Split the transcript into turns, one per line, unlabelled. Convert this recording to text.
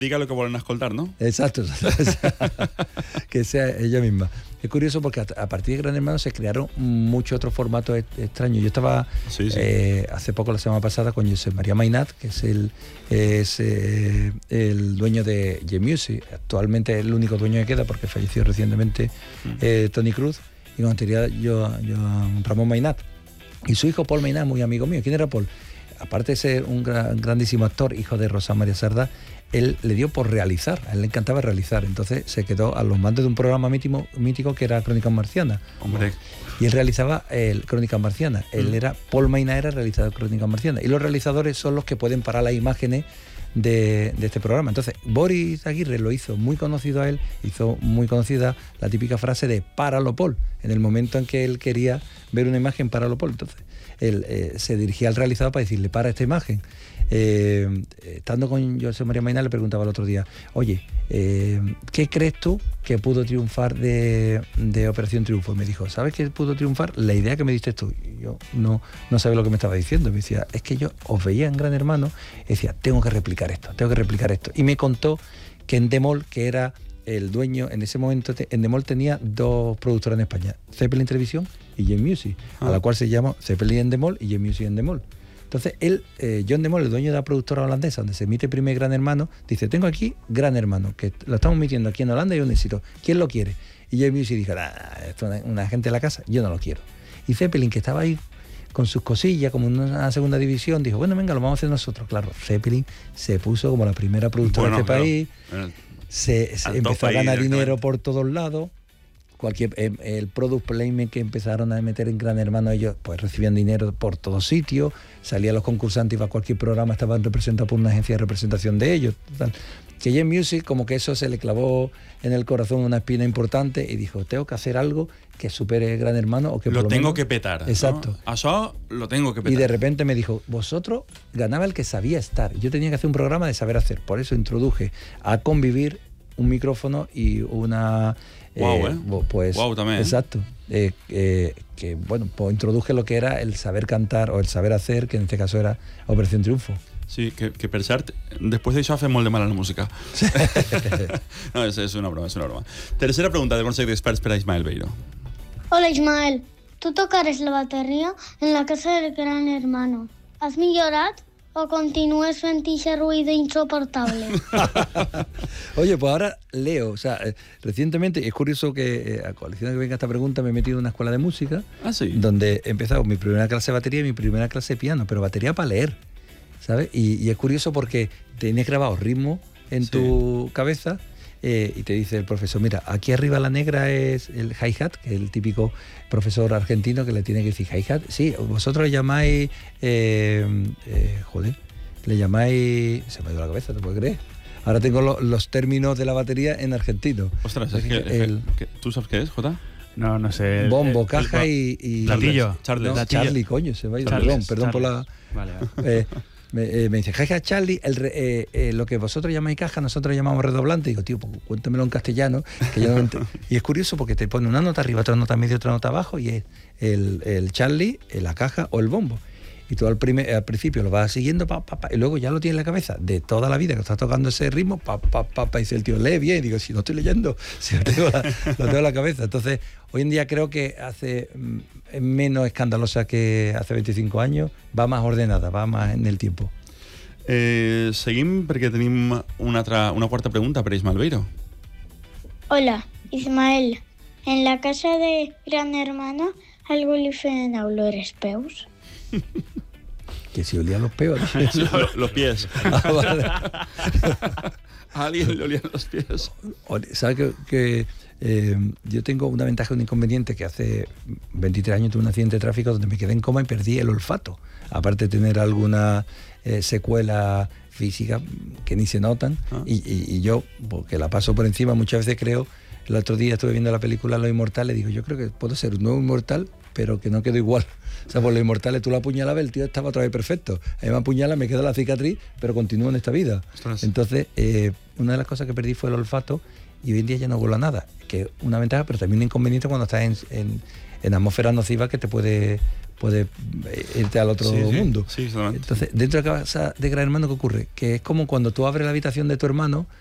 Diga lo que vuelven a escoltar, ¿no?
Exacto. Que sea ella misma. Es curioso porque a partir de Gran Hermano se crearon muchos otros formatos extraños. Yo estaba hace poco, la semana pasada, con José María Mainat, que es el dueño de G-Music. Actualmente es el único dueño que queda porque falleció recientemente Tony Cruz, y con anterioridad yo Ramón Mainat. Y su hijo Paul Mainat, muy amigo mío. ¿Quién era Paul? Aparte de ser un grandísimo actor, hijo de Rosa María Sardá, él le dio por realizar, a él le encantaba realizar, entonces se quedó a los mandos de un programa mítico que era Crónicas Marcianas.
Hombre.
Y él realizaba Crónicas Marcianas. Paul Mainat era realizador de Crónicas Marcianas. Y los realizadores son los que pueden parar las imágenes de este programa. Entonces, Boris Aguirre lo hizo muy conocido a él, hizo muy conocida la típica frase de "páralo, Paul", en el momento en que él quería ver una imagen, "páralo, Paul". Entonces, él se dirigía al realizador para decirle: "para esta imagen". Estando con José María Mainat, le preguntaba el otro día: "Oye, ¿qué crees tú que pudo triunfar de Operación Triunfo?". Y me dijo: "¿Sabes qué pudo triunfar? La idea que me diste tú". Y yo no sabía lo que me estaba diciendo. Me decía: "Es que yo os veía en Gran Hermano y decía, tengo que replicar esto. Y me contó que Endemol, que era el dueño en ese momento, Endemol tenía dos productoras en España: Zeppelin Televisión y G-Music, a la cual se llama Zeppelin Endemol y G-Music Endemol. Entonces él, John Demol, el dueño de la productora holandesa donde se emite primer Gran Hermano, dice: "Tengo aquí Gran Hermano, que lo estamos emitiendo aquí en Holanda y es un éxito. ¿Quién lo quiere?". Y J-Music dijo: "Esto es una gente de la casa, yo no lo quiero". Y Zeppelin, que estaba ahí con sus cosillas, como en una segunda división, dijo: "Bueno, venga, lo vamos a hacer nosotros". Claro, Zeppelin se puso como la primera productora de este país, se empezó a ganar dinero por todos lados. El product placement que empezaron a meter en Gran Hermano, ellos pues recibían dinero por todos sitios, salían los concursantes, iba a cualquier programa, estaban representados por una agencia de representación de ellos. Total. Que J-Music, como que eso se le clavó en el corazón una espina importante y dijo: "Tengo que hacer algo que supere Gran Hermano, o que
lo
por
tengo
menos...
que petar".
Exacto.
¿No? Eso lo tengo que petar.
Y de repente me dijo: "Vosotros", ganaba el que sabía estar. Yo tenía que hacer un programa de saber hacer. Por eso introduje a Convivir un micrófono y una... pues
también.
Exacto. Que bueno, pues introduje lo que era el saber cantar o el saber hacer, que en este caso era Operación Triunfo.
Sí, que pensar, después de eso hace molt de mal a la música. No, és una broma. Tercera pregunta del Consell d'Experts per a Ismael Beiro.
Hola Ismael, ¿tú tocares la batería en la casa del Gran Hermano? ¿Has millorat o continúes fent ese ruido insoportable?
Oye, pues ahora leo, o sea, recientemente, es curioso que a coalición que venga esta pregunta, me he metido en una escuela de música, donde he empezado mi primera clase de batería y mi primera clase de piano, pero batería para leer, ¿sabes? Y es curioso porque tienes grabado ritmo en tu cabeza, y te dice el profesor: "Mira, aquí arriba la negra es el hi-hat", que es el típico profesor argentino que le tiene que decir hi-hat. Sí, vosotros le llamáis, le llamáis... Se me ha ido la cabeza, ¿te puedes creer? Ahora tengo los términos de la batería en argentino.
Ostras, ¿tú sabes qué es, Jota?
No sé.
Bombo, caja y
platillo.
Charlie, coño, se me ha ido. Perdón por la...
Vale.
Me dice: "Jaja, Charlie, lo que vosotros llamáis caja, nosotros llamamos redoblante". Y digo: "Tío, pues cuéntamelo en castellano, que yo no Y es curioso porque te pone una nota arriba, otra nota medio, otra nota abajo, y es el Charlie, la caja o el bombo. Y tú al principio lo vas siguiendo, y luego ya lo tienes en la cabeza de toda la vida que estás tocando ese ritmo, y dice el tío: "Lee bien". Y digo: "Si no estoy leyendo, si lo tengo en la cabeza". Entonces, hoy en día creo que es menos escandalosa que hace 25 años, va más ordenada, va más en el tiempo.
Seguim perquè tenim una quarta pregunta per a Ismael Beiro.
Hola, Ismael. En la casa de Gran Hermano, algo li feien olor els peus?
Que si olía los peos.
Los pies.
Vale.
A alguien le olían los pies.
¿Sabes que yo tengo una ventaja y un inconveniente? Que hace 23 años tuve un accidente de tráfico donde me quedé en coma y perdí el olfato. Aparte de tener alguna secuela física que ni se notan. Y yo, porque la paso por encima, muchas veces creo... El otro día estuve viendo la película Los Inmortales, digo: yo creo que puedo ser un nuevo inmortal, pero que no quedo igual. O sea, por Los Inmortales tú lo apuñalabas, el tío estaba otra vez perfecto. A mí me apuñala, me queda la cicatriz, pero continúo en esta vida.
Ostras.
Entonces, una de las cosas que perdí fue el olfato, y hoy en día ya no huelo a nada, que es una ventaja, pero también un inconveniente cuando estás en atmósfera nociva, que te puede puedes irte al otro mundo.
Sí, solamente.
Entonces, dentro de casa de Gran Hermano, ¿qué ocurre? Que es como cuando tú abres la habitación de tu hermano